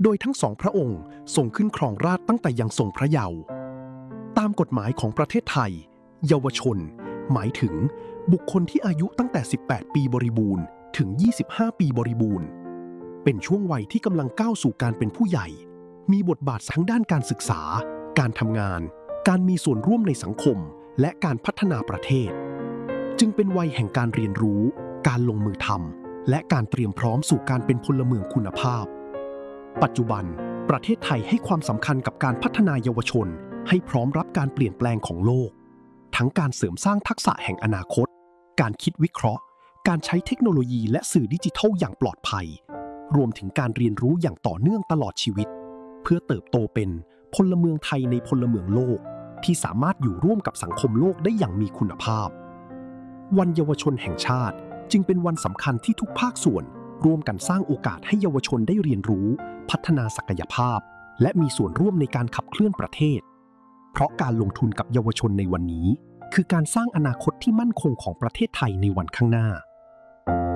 โดยทั้งสองพระองค์ทรงขึ้นครองราชย์ตั้งแต่ยังทรงพระเยาว์ตามกฎหมายของประเทศไทยเยาวชนหมายถึงบุคคลที่อายุตั้งแต่18ปีบริบูรณ์ถึง25ปีบริบูรณ์เป็นช่วงวัยที่กำลังก้าวสู่การเป็นผู้ใหญ่มีบทบาททั้งด้านการศึกษาการทำงานการมีส่วนร่วมในสังคมและการพัฒนาประเทศจึงเป็นวัยแห่งการเรียนรู้การลงมือทำและการเตรียมพร้อมสู่การเป็นพลเมืองคุณภาพปัจจุบันประเทศไทยให้ความสำคัญกับการพัฒนาเยาวชนให้พร้อมรับการเปลี่ยนแปลงของโลกทั้งการเสริมสร้างทักษะแห่งอนาคตการคิดวิเคราะห์การใช้เทคโนโลยีและสื่อดิจิทัลอย่างปลอดภัยรวมถึงการเรียนรู้อย่างต่อเนื่องตลอดชีวิตเพื่อเติบโตเป็นพลเมืองไทยในพลเมืองโลกที่สามารถอยู่ร่วมกับสังคมโลกได้อย่างมีคุณภาพวันเยาวชนแห่งชาติจึงเป็นวันสำคัญที่ทุกภาคส่วนร่วมกันสร้างโอกาสให้เยาวชนได้เรียนรู้พัฒนาศักยภาพและมีส่วนร่วมในการขับเคลื่อนประเทศเพราะการลงทุนกับเยาวชนในวันนี้คือการสร้างอนาคตที่มั่นคงของประเทศไทยในวันข้างหน้า